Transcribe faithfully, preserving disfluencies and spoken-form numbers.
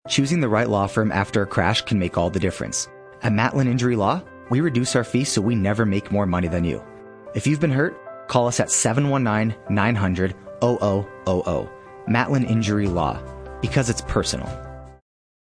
Choosing the right law firm after a crash can make all the difference. At Matlin Injury Law, we reduce our fees so we never make more money than you. If you've been hurt, call us at seven one nine, nine hundred, zero zero zero zero. Matlin Injury Law, because it's personal.